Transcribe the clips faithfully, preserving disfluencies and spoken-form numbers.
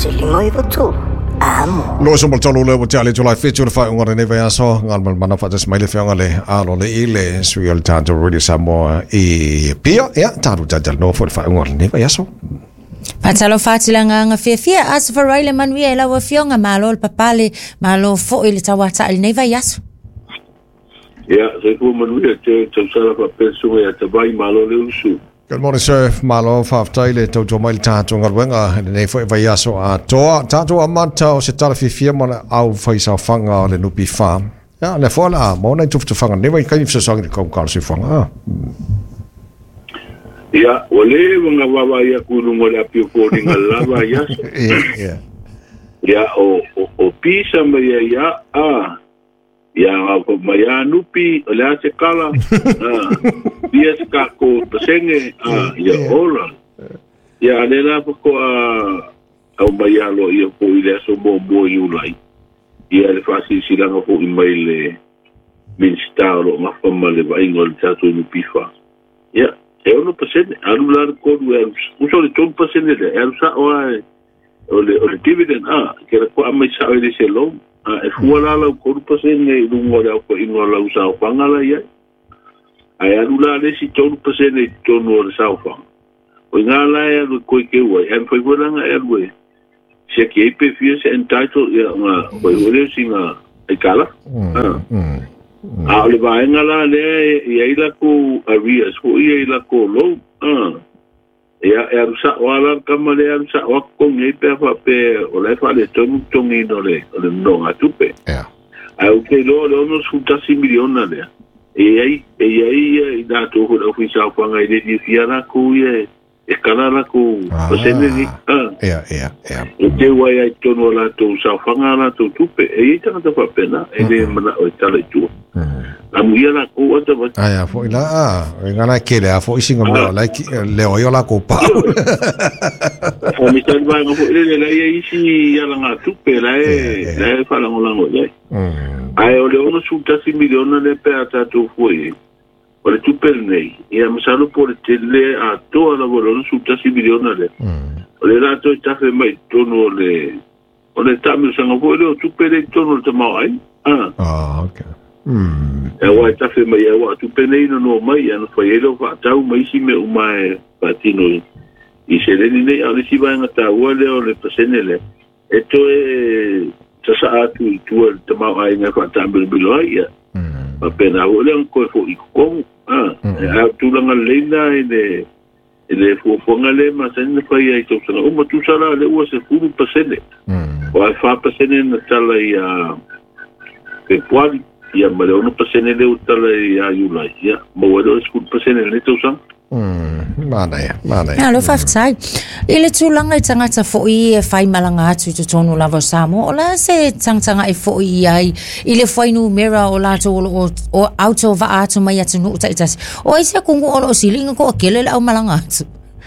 Silimoivo tu. Amo. Lo so molto lo mo tale July fifth fa un ore neve aso ngal mal mana fa just maile fa ngale alo le ile suil tanto really samo e pia ya taru jajal no for fa un ore neve aso. Patalo fatila nga fia fia as for Riley Manuela wa fionga malo papale malo fo ile tawata il neva yaso. Ya, se fu Manuela te te sala fa penso ya te vai malo le usu. Good morning, sir. Malo whaftaile tau tō maili tātou ngar wenga nei fwoi vai aso a toa. Tātou a mata o se tala whiwhia mana au whai sa whanga o le nupi wha. Ya, ne whala a mauna i tuftu whanga. Newa i kaimi whasasang i kau kāra si whanga. Ya, wale wanga wawa ia kurungo le apio kōri ngā lava yaso. Ya, ya. O pisa mai ya, a. Ya, ko mai a nupi, o le ate kala. Dia kako pasenge a ya ora ya le la ko a au mai alo ia ko ile so mo mo yulai ia le fasi silanga ko email min staro ma fama le vai ngol tatu ni pifa ya e ono pasenge alu la ko we uso le ton pasenge le el sa o o le o le dividend a que ko a mai sa ile se lo a e fuala la ko pasenge lu mo la ko ino la usa o pangala ya ai alula le si tonu pasene tonu o saufa o ngala e lo ko ke wa en foi bolanga e lo se ke pe fie se entitled ya nga o le singa e kala ah le va ngala le ya ila ko areas ko ya ila ko lo ah ya e sa wala kamale ya sa wa ko ngai pe fa pe o le fa le tonu tonu no le o le no atupe ya ai o ke lo lo no sulta si miliona le e ai e ai e da to ho da fisa pa ngai de di fiara ku ye e kana la ku o se ni ah ya ya ya e te wa ai to no la to sa fanga la to tupe e ita ta pa pena e de mana o tala tu la muia la ku o ta ba aya fo ila a ngana kele a fo isinga mo la le o yo la ko pa o mi tan ba ngo le le ai isi ya la nga tupe la e la fa la ngo la ngo ye ai o le ono sulta si miliona le pe ata tu foi o le tu per nei e am salo por tele a to la volo sulta si miliona le o le rato ta fe mai tono le o le tamu sanga foi le tu per tono te mai ah ah okay mm e wa ta fe mai e wa tu per nei no mai ano foi ele va tau mai si me o mai patino i se le nei ale si va ngata o le o le pasenele eto e sa atu i tua te mau ai nga kwa tambir biloi ya ma pena o le ko fo i ko ah a tu langa leina e le e le fo fo ngale ma sen fa ia to sana o ma tu sala le o se fu pasene o ai fa pasene na tala ia pe puali ia ma le o pasene le o tala ia yula ia ma o le sku pasene le to sana Mm, mana ya, mana ya. Ya, lo whaftai. Ile tūlanga i tangata fo i e whai malanga atu i tonu lava Samo. O la se tangtanga i fo i ai. Ile whainu mera o lato o, o auto va atu mai atu nu uta itasi. O ai se kungu o lo silinga ko a kelele au malanga atu.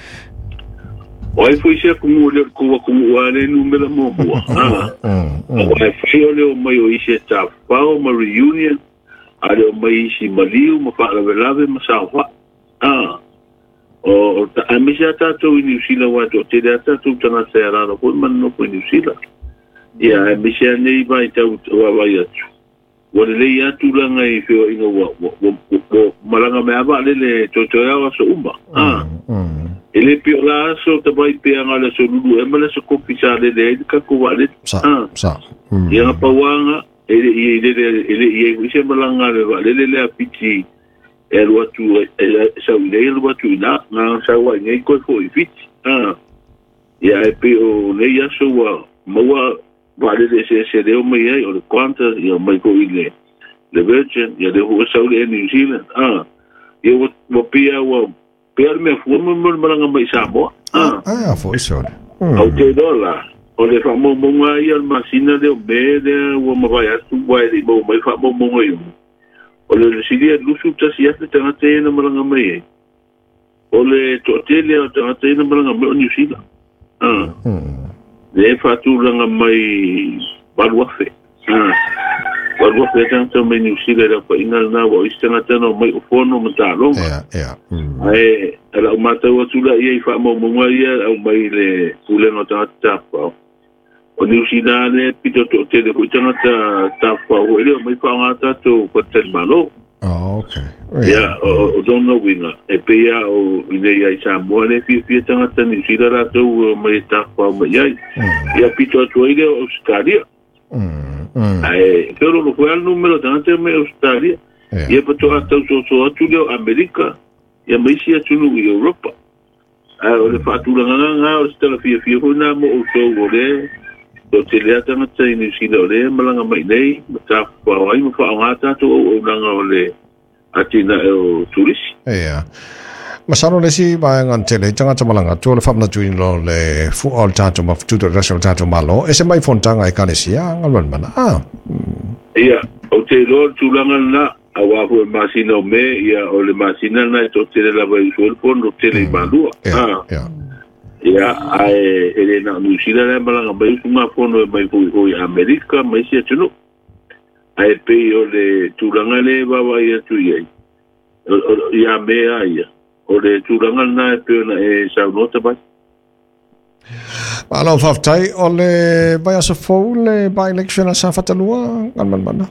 O ai foi se kungu o le kua kungu o ale numela mo bua. O ai foi o le o mai o isi e ta whao ma reunion. Ale o mai isi maliu ma whaalavelave ma sauwa. Ah. O ta amisia tatou i New Zealand wa to te data tu tana se ara no ko man no ko New Zealand ya amisia nei vai tau wa vai atu wa le ya tu langa i fio inga wa wa malanga me aba le le to to ya so umba ah ele pio la so te vai pe anga le so lulu e mala so ko pisa le le ka ko wa le ah sa ya pa wanga ele ele ele ele se malanga le le le a piti e lo tu e sa le lo tu na na sa wa nei ko ko fit ah ya e pe o le ya so wa mo wa va le se se de o me o le quanta yo mai ko ile le virgin ya de ho sa le New Zealand ah yo mo pia wa per me fu mo mo malanga mai sa mo ah ah fo iso au te dola o le fa mo mo ai al masina de o be de o mo vai asu wa de mo mai fa mo mo yo o le siria lusu tasi ate tangata e na malanga mai e. O le toatele o tangata e na malanga mai o New Zealand. Ah. Le e whatu langa mai waluafe. Ah. Waluafe e tangata mai New Zealand a pa inga na wa isi tangata na mai o fono ma tālonga. Yeah, yeah. Ai, ala o mata o tula ia i wha mo monga ia au mai le pulenga o tangata tāpau. o New Zealand le pito to te le kuitanga ta ta fa o ele mai fa ngata to ko te malo. Oh, okay. Yeah, o don't know winga. E pe ya o ile ya sa mo le fi fi tanga ta New Zealand to mai ta fa mai ya. Ya pito to ile Australia. Mm. Ai, pero lo fue al número tanto me Australia. Ya pato hasta so so tu le America. Ya mai sia tu no Europa. Ah, o le fa tu la nga o sta la fi fi ho na mo o so o le o te lea tanga te New Zealand o le malanga mai nei, ta wha wai mo wha ngata to o langa o le atina e o turisi. Ea. Masano le si mai ngan te le tanga malanga to le whamna tuin lo le fu all tato ma tuto rational tato malo, e se mai fon tanga e kane si a ngalwan mana. Ah. Ia, o te lo tulanga na a wafu e masina o me, ia o le masina na e to te le lava i suelpon o te le i malua. Ea, ea. Ia, ai, ele na New Zealand malanga mai funga fono e mai fui hoi Amerika, mai sia tunu. Ai pei o le tulanga le wawa ia tu iei. Ia mea ia. O le tulanga na e peo na e saunota bai. Alo whaftai o le vai asa fau le by election a sa fatalua ngalman mana.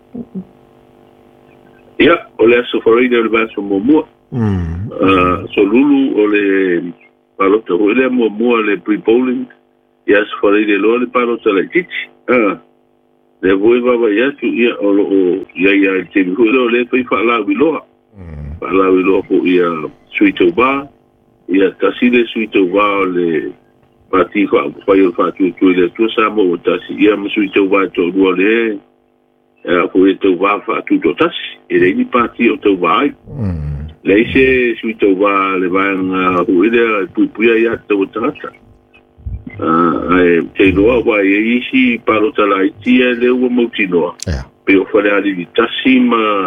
Ia, o le aso whareida o le baso momua. Mm. So lulu o le palota ho ele mo mo le pre-polling ia se fare de lo le palota le titi ah le voi baba ia tu ia o o ia ia te ho le fai fa la bilo fa la bilo ko ia suito ba ia tasile suito ba le pati fa fa yo fa tu tu le tu sa mo tasi ia mo suito ba to lo le eh ko e to ba fa tu to tasi e ni pati o to ba le se suito ba le van a huida pupuia ya to tata ah e te no wa e isi paro tala tia le o motino yeah pe o fare ali tasima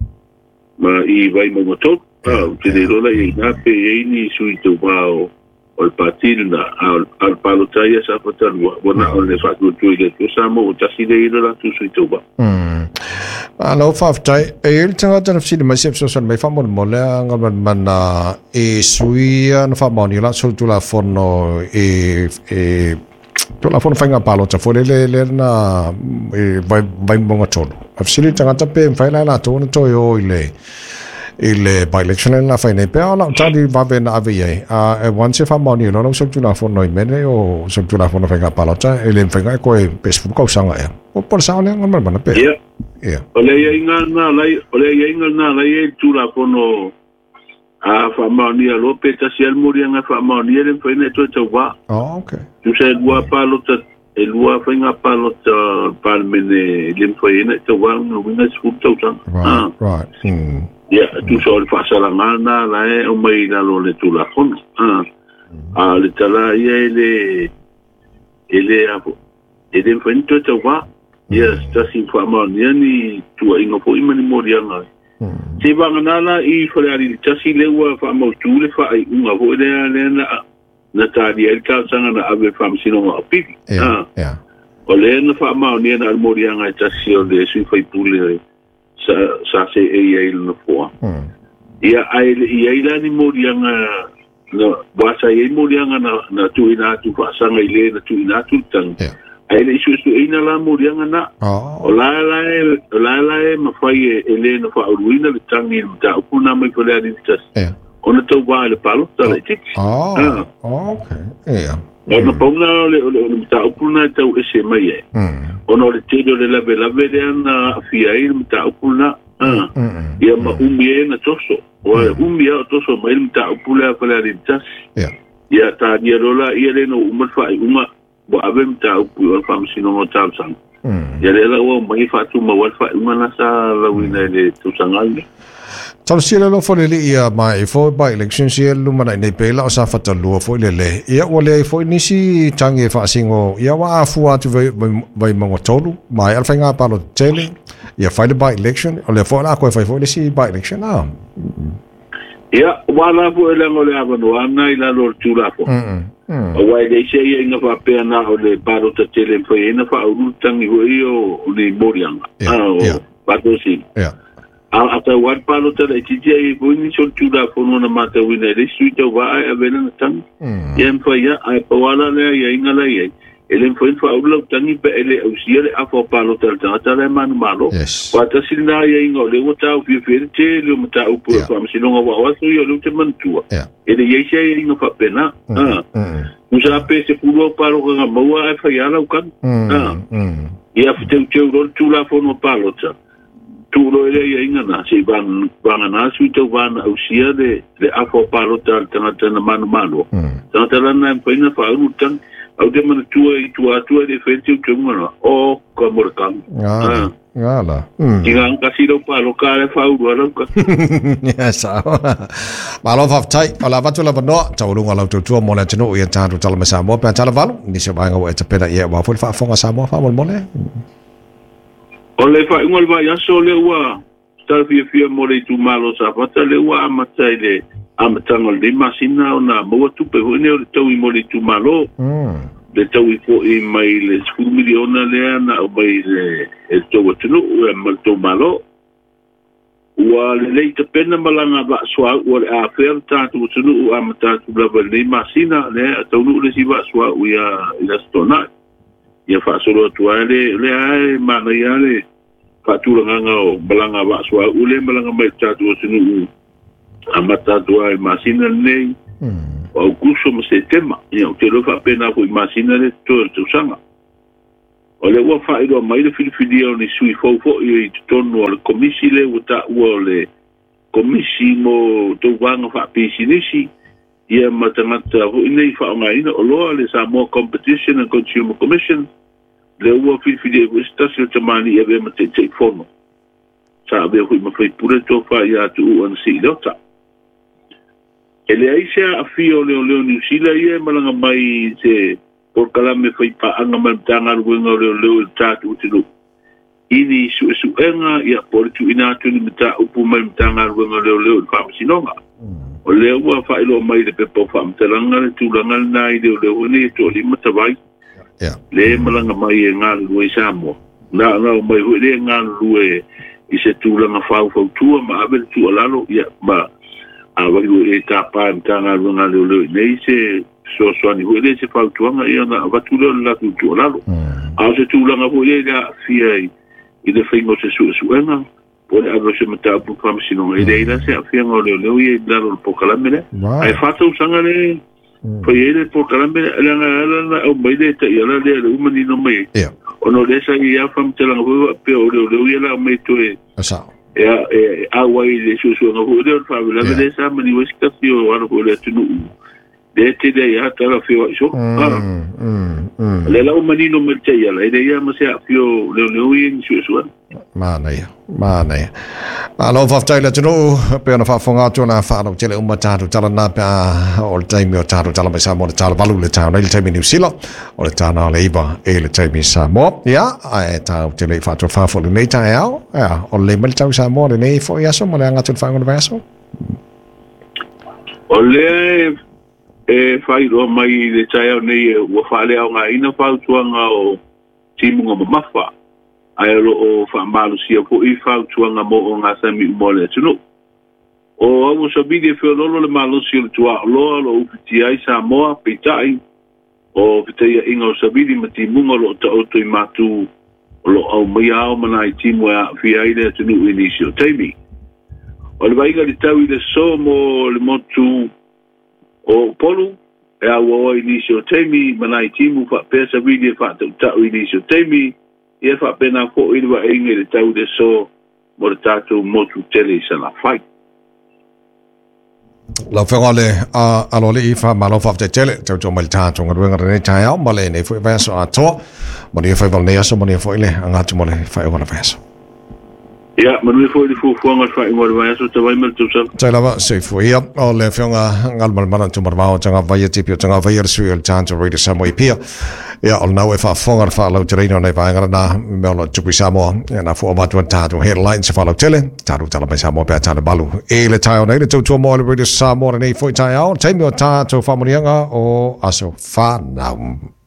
ma i vai mo to ah te le rola e na pe e ni suito ba o o patina al al palo taya sa patalua bona o le fa tu tu le tu samo tasile ira la tu suito ba Alo whaftai, e il tanga tana fsidi mai sep sosan mai whamon mo lea ngaman mana e suia na whamoni la sol tula fono e e tula fono whainga palo ta fore le le na e vai vai monga tolo. A fsidi tanga tape mwhaila la tona toi o ile ile by election la whaine pe ala tadi vave na ave ye. A e wanse whamoni lo no sol tula fono i mene o sol tula fono whainga palo ta ele whainga e koe pesfu kau sanga ea. O por sa ole ngaman mana pe. Yeah. Yeah. Ole ia inga na lai, ole ia inga na lai e tula kono a fa maonia lo pe ta sial muri nga fa maonia le fa ne to to wa. Oh, okay. Tu se lua palo ta e lua fa nga palo ta palmene le fa ne to wa no winga sku to ta. Right, right. Hmm. Ya, tu so fa sala ngana la e o mai na lo le tula kono. Ah. Ah le tala ia ele ele a ele fa ne to to wa. Yes, tasi whamania ni tua inga po imani morianga. Te wanganala i whareari tasi lewa whamau tūle whaai unga ho rea lea na na tāri e kao sanga na awe whamsino ngā pipi. Yeah, yeah. O lea na whamau ni na morianga e tasi o le sui whai pūle sa, sa se e iei na fua. Ia aile i eila ni morianga na wasa i morianga na, na tuina atu whaasanga i le na tuina atu tang. Yeah. Ele isu isu ina la murianga na. O la la e, o la la e mawhai e ele na wha uruina le tangi na mta upuna mai pole a ritas. Ona tau wā le palo, ta le tiki. Oh, okay. Yeah. Ona pauna le mta upuna e tau ese mai e. Ona le tedo le lave lave le ana fia e mta upuna. Ia ma umi e na toso. O umi e o toso mai mta upuna e pole a ritas. Ia ta nia rola ia le no umat wha uma. Bo abem ta upu o fam sino mo tal sang. Ya le la wo mai fa tu ma wal fa una sa la wina le tu sangal. Tal sila lo fo le ia mai fo by election sia lu mana nei pela o sa fata lu fo le le. Ia o le fo ni si tangi fa singo ia wa fu atu vai vai mo tolu mai al fainga pa lo tele. Ia fa le by election o le fo la ko fa fo le si by election ah. Ia wala fo le ngole ava no ana ila lo tu la fo. O wai de se ia inga fa pe na o le paro ta tele fa ina fa u tangi ho io o le morianga. Ah o pato si. Yeah. A ata wat paro ta le titi ai bo ni so tu la fo no na mata wina le suita wa ai avena na tang. Ia fa ia ai pa wala le ia inga la ia. ele foi fa ulo tangi pe ele o siere a fo palo tal tata le manu malo wa ta sina ye ngo le wata o fi fi te le mata o pu fa msino ngo wa so yo le te mantua ele ye se ye ngo fa pena ah usa pe se pulo palo nga maua e fa yala ukan ah ia fte o te ro tu la fo no palo ta tu lo ele ye ngana se ban ban na su te van o siere le a fo palo tal tata na manu malo tata la na pe na fa utan au de mana tua i tua tua de frente o tungana o kamorkan ah ala tinga kasi do palo kare fa u ro ka ya sa malo fa tai ala va tu la no tau lunga la tu tu mo na tino ia ta tu tala masa mo pa tala valu ni se ba nga wa ta pena ia wa fo fa fonga sa mo fa mo mo le o le fa ngol va ya so le wa ta fi fi mo le tu malo sa fa ta le wa amata ile amatangol de masina ona mo tu pe ho ne o tau i mo le tu malo le tau i fo i mai le sku miliona le ana o mai le e tau tunu o mo tu malo wa le le te pena malanga ba swa o a fer ta tu tunu o amata tu la le masina le tau nu le si ba swa o ya ila stona ia fa solo tu ale le ai ma na ya le fa tu nga o balanga ba swa o le malanga mai ta tu tunu amata doa e masina nei o kuso mo se tema ia o te lofa pena ko i masina le to to sanga o le wa fa ilo mai le filifili o ni sui fo fo i tonu o le komisi le uta o le komisi mo to wanga fa pisinisi ia matangata ho nei fa nga ina o lo le Samoa Competition and Consumer Commission le wa filifili o stasio tamani e be mate te fono sa be ho ma fai pure to fa ia tu on si lota ele aisha afio leo leo ni sila ye malanga mai se por kala me fai pa anga mantanga ruenga leo leo tatu tulu ini su su enga ya por tu ina tu ni mata upu mai mantanga ruenga leo leo fa sinonga o leo wa fa ilo mai de pepo fa mtalanga le tu langa na ide leo ni to li mata vai ya le malanga mai nga lu samo na na mai hu le nga lu e ise tu langa fa fa tu ma abel tu lalo ya ma awa i ta pa tanga lunga le le nei se so so ni le se fa tuanga ia na va tu le la tu tu la lo a se tu langa ho le la fia i le fai mo se su su ena po le ado se mata pu kam sino e le la se afia ngo le le i la lo po kala mele ai fa tu sanga le po i le po kala mele la la o mai le te ia la le o mani no mai ono le sa ia fam te langa ho pe o le le la mai to e asa ya e awa i le susu nga ho le fa la le sa mani wesika sio wa ho le tunu de te de ya ta la fio so le la mani no me te ya la de ya ma se fio le le wi susu mana ya mana ya alo fa tai le tunu pe na fa fonga tu na fa no tele umma ta tu tala na pa all time yo ta tu tala sa mo ta balu le ta le time ni silo o le ta na le iba e le time sa mo ya ai ta tele fa tu fa fo le nei ta ya ya o le mal ta sa mo le nei fo ya so mo le anga tu fa ngol vaso o le e fa i ro mai le ta ya nei o fa le nga ina fa tu nga o timu ngo mafa ai lo o fa malu sia po i fa tuanga mo o nga sami mo le tunu o o so bi de fe lo le malu sia tua lo lo uti ai sa mo pitai o pitai ingo so bi di mati mungo lo to o to matu lo o mai ao mana i timu a fi ai le tunu inicio temi o le vai ga di tau i le so mo le motu o polu e a wo inicio temi mana i timu fa pesa bi de fa tau inicio temi ia fa pena ko i wa inge le tau de so mo tato motu tele sa la fai la fengole a alole i fa malo fa tele tau to mal ta to ngwe ngare ta ya male ne fo va so ato mo ni fa bal ne so mo ni fo ile anga to mole fa e wala fa so ya mo ni fo di fo fo nga fa i mo va so te vai mal tu sa ta la va se fo ia o le fenga ngal mal mana to marva o tanga vai tipio tanga vai er suel tanto radio samo i pia ya al now if I fonga fa lo terreno nei va ngara na me lo tupi samo na fo ma tu ta tu headlines fa lo tele ta tu tala samo pe ta balu e le taio nei to to mo radio samo nei fo taio taimio ta to fa morianga o aso fa na